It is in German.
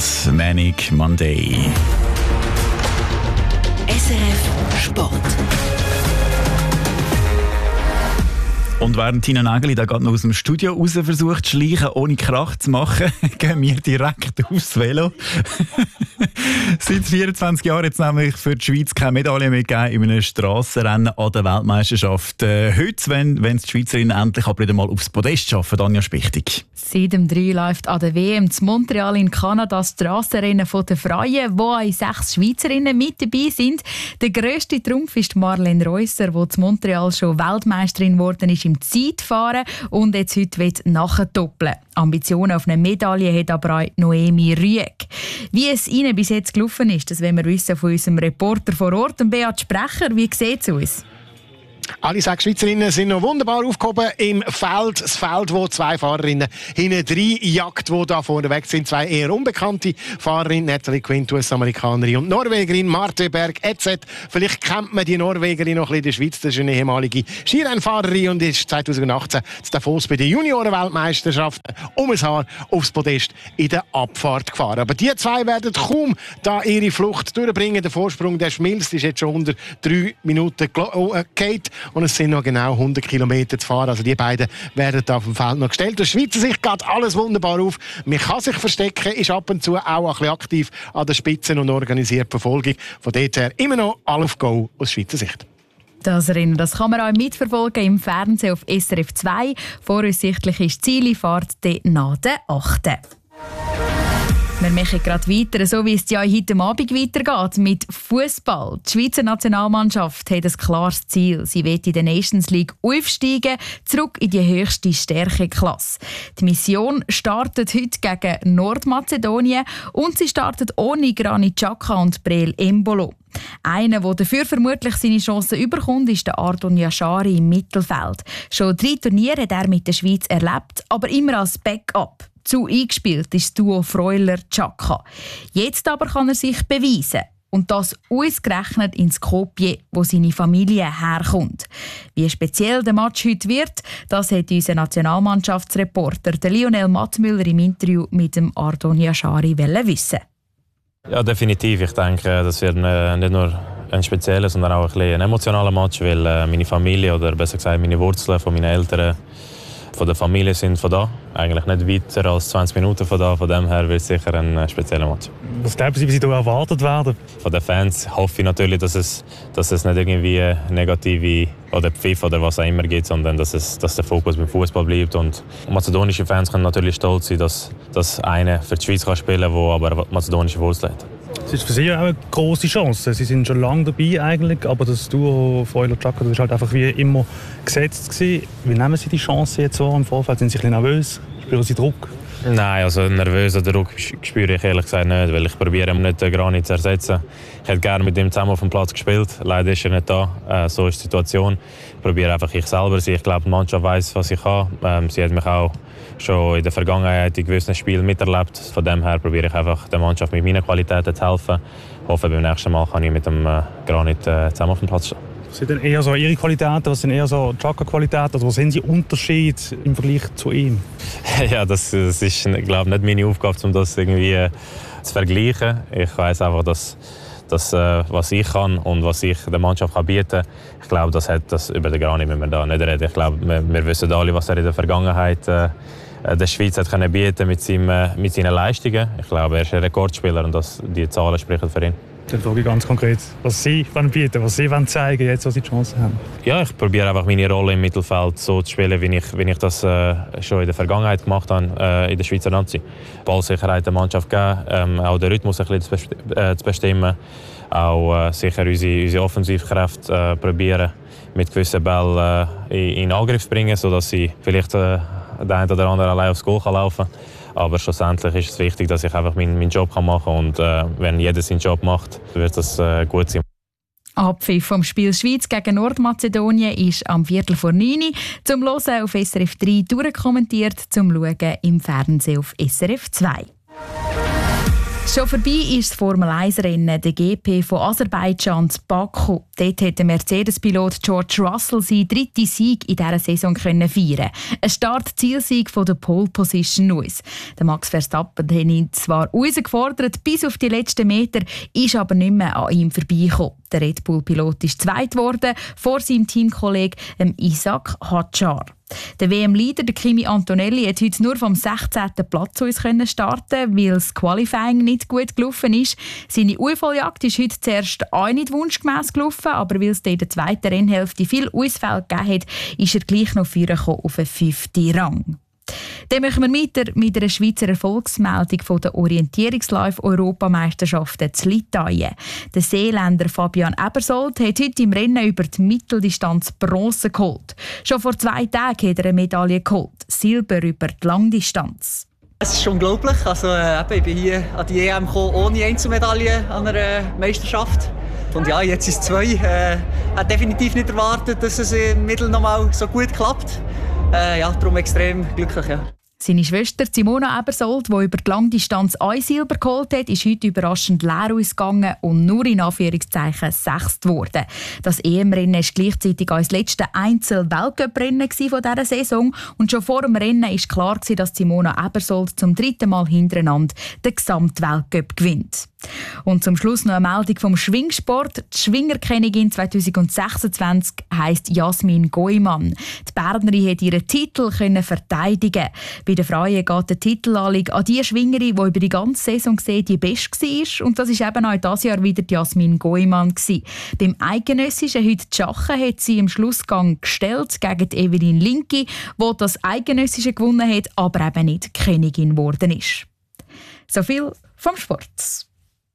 Beatles, Manic Monday. SRF Sport. Und während Tina Nägeli da gerade noch aus dem Studio raus versucht zu schleichen, ohne Krach zu machen, gehen wir direkt aufs Velo. Seit 24 Jahren jetzt nämlich für die Schweiz keine Medaille mehr gegeben in einem Strassenrennen an der Weltmeisterschaft. Heute, wenn die Schweizerinnen endlich aber wieder mal aufs Podest schaffen, Anja Spichtig. Seit dem 3 läuft an der WM in Montreal in Kanada das Strassenrennen der Frauen, wo auch 6 Schweizerinnen mit dabei sind. Der grösste Trumpf ist Marlene Reusser, die in Montreal schon Weltmeisterin geworden ist im Zeitfahren und jetzt heute nachdoppeln. Ambitionen auf eine Medaille hat aber auch Noemi Rüegg. Wie es ihnen bis jetzt gelaufen ist, das wollen wir wissen von unserem Reporter vor Ort, Beat Sprecher. Wie sieht es aus? Alle 6 Schweizerinnen sind noch wunderbar aufgehoben im Feld. Das Feld, wo 2 Fahrerinnen hinten 3 jagt, die da vorne weg sind. 2 eher unbekannte Fahrerinnen, Natalie Quint, US-Amerikanerin, und Norwegerin Marte Berg EZ. Vielleicht kennt man die Norwegerin noch ein bisschen in der Schweiz. Das ist eine ehemalige Skirennfahrerin und ist 2018 zu Davos bei der Junioren-Weltmeisterschaft um ein Haar aufs Podest in der Abfahrt gefahren. Aber die 2 werden kaum da ihre Flucht durchbringen. Der Vorsprung der schmilzt, ist jetzt schon unter 3 Minuten geht. Und es sind noch genau 100 Kilometer zu fahren. Also die beiden werden da auf dem Feld noch gestellt. Aus Schweizer Sicht geht alles wunderbar auf. Man kann sich verstecken, ist ab und zu auch ein bisschen aktiv an der Spitze und organisiert Verfolgung. Von dort her immer noch all auf Go aus Schweizer Sicht. Das Rennen, das kann man auch mitverfolgen im Fernsehen auf SRF 2. Voraussichtlich ist die Zielfahrt nach der 8. Wir machen gerade weiter, so wie es ja heute Abend weitergeht mit Fußball. Die Schweizer Nationalmannschaft hat ein klares Ziel. Sie will in der Nations League aufsteigen, zurück in die höchste Stärkeklasse. Die Mission startet heute gegen Nordmazedonien und sie startet ohne Granit Xhaka und Breel Embolo. Einer, der dafür vermutlich seine Chancen überkommt, ist der Ardon Yashari im Mittelfeld. Schon 3 Turniere hat er mit der Schweiz erlebt, aber immer als Backup. Zu eingespielt ist das Duo Freuler-Xhaka. Jetzt aber kann er sich beweisen. Und das ausgerechnet in Skopje, wo seine Familie herkommt. Wie speziell der Match heute wird, das hat unser Nationalmannschaftsreporter Lionel Mattmüller im Interview mit dem Ardon Yashari wissen. Ja, definitiv. Ich denke, das wird nicht nur ein spezieller, sondern auch ein emotionaler Match, weil meine Familie, oder besser gesagt meine Wurzeln von meinen Eltern, von der Familie sind von da. Eigentlich nicht weiter als 20 Minuten von da. Von dem her wird es sicher ein spezieller Match. Was glauben Sie, wie Sie da erwartet werden? Von den Fans hoffe ich natürlich, dass es nicht irgendwie negative oder Pfiff oder was auch immer gibt, sondern dass der Fokus beim Fußball bleibt. Und mazedonische Fans können natürlich stolz sein, dass einer für die Schweiz spielen kann, der aber mazedonische Wurzeln hat. Es ist für Sie auch eine grosse Chance. Sie sind schon lange dabei eigentlich, aber das Duo Freuler-Xhaka war halt einfach wie immer gesetzt gewesen. Wie nehmen Sie die Chance jetzt so im Vorfeld? Sind Sie ein bisschen nervös? Spüren Sie Druck? Nein, also nervösen Druck spüre ich ehrlich gesagt nicht, weil ich probiere nicht Granit zu ersetzen. Ich hätte gerne mit ihm zusammen auf dem Platz gespielt. Leider ist er nicht da. So ist die Situation. Ich probiere einfach ich selber sein. Ich glaube, die Mannschaft weiss, was ich kann. Sie hat mich auch schon in der Vergangenheit in gewissen Spielen miterlebt. Von dem her probiere ich einfach der Mannschaft mit meinen Qualitäten zu helfen. Ich hoffe, beim nächsten Mal kann ich mit dem Granit zusammen auf dem Platz stehen. Was sind denn eher so Ihre Qualitäten, was sind eher so Xhaka-Qualitäten? Also was sind die Unterschiede im Vergleich zu ihm? Ja, das ist, glaube ich, nicht meine Aufgabe, um das irgendwie zu vergleichen. Ich weiss einfach, dass was ich kann und was ich der Mannschaft bieten kann. Ich glaube, das über den Granit müssen wir da nicht reden. Ich glaube, wir wissen alle, was er in der Vergangenheit der Schweiz hat können bieten mit seinen Leistungen. Ich glaube, er ist ein Rekordspieler und die Zahlen sprechen für ihn. Dann frage ich ganz konkret, was Sie bieten, was Sie zeigen, jetzt, wo Sie die Chance haben. Ja, ich probiere einfach meine Rolle im Mittelfeld so zu spielen, wie ich das schon in der Vergangenheit gemacht habe in der Schweizer Nazi. Ballsicherheit der Mannschaft geben, auch den Rhythmus ein bisschen zu bestimmen, auch sicher unsere Offensivkräfte probieren mit gewissen Bällen in Angriff zu bringen, sodass sie vielleicht der eine oder andere allein aufs Goal laufen kann. Aber schlussendlich ist es wichtig, dass ich einfach meinen Job machen kann. Und wenn jeder seinen Job macht, wird das gut sein. Abpfiff vom Spiel Schweiz gegen Nordmazedonien ist am 8:45 zum Hören auf SRF 3 durchkommentiert, zum Schauen im Fernsehen auf SRF 2. Schon vorbei ist das Formel-1-Rennen, der GP von Aserbaidschan zu Baku. Dort hat der Mercedes-Pilot George Russell seinen 3. Sieg in dieser Saison feiern. Ein Start-Zielsieg von der Pole Position aus. Der Max Verstappen hat ihn zwar herausgefordert bis auf die letzten Meter, ist aber nicht mehr an ihm vorbeigekommen. Der Red Bull-Pilot ist Zweiter geworden, vor seinem Teamkollegen Isaac Hadjar. Der WM-Leader Kimi Antonelli hat heute nur vom 16. Platz aus starten, weil das Qualifying nicht gut gelaufen ist. Seine Aufholjagd ist heute zuerst auch nicht wunschgemäss gelaufen, aber weil es in der zweiten Rennhälfte viel Ausfälle gegeben hat, ist er gleich noch vorgekommen auf den 5. Rang. Dann machen wir weiter mit einer Schweizer Erfolgsmeldung von der Orientierungslauf-Europameisterschaften zu Litauen. Der Seeländer Fabian Ebersold hat heute im Rennen über die Mitteldistanz Bronze geholt. Schon vor 2 Tagen hat er eine Medaille geholt, Silber über die Langdistanz. Es ist unglaublich. Ich bin hier an die EM gekommen, ohne Einzelmedaille an einer Meisterschaft. Und ja, jetzt ist es 2. Ich habe definitiv nicht erwartet, dass es im Mittel noch mal so gut klappt. Darum extrem glücklich. Ja. Seine Schwester Simona Ebersold, die über die Langdistanz ein Silber geholt hat, ist heute überraschend leer ausgegangen und nur in Anführungszeichen 6. geworden. Das EM-Rennen war gleichzeitig auch das letzte Einzel-Weltcup-Rennen von dieser Saison. Und schon vor dem Rennen war klar, dass Simona Ebersold zum 3. Mal hintereinander den Gesamtweltcup gewinnt. Und zum Schluss noch eine Meldung vom Schwingsport. Die Schwingerkönigin 2026 heisst Jasmin Goimann. Die Bernerin hat ihren Titel verteidigen. Bei den Frauen geht der Titelanlieg an die Schwingerin, die über die ganze Saison gesehen die beste war. Und das war eben auch dieses Jahr wieder die Jasmin Goimann. Beim Eidgenössischen heute die Schachen hat sie im Schlussgang gestellt gegen die Evelyn Linki, die das Eidgenössische gewonnen hat, aber eben nicht Königin geworden ist. So viel vom Sport.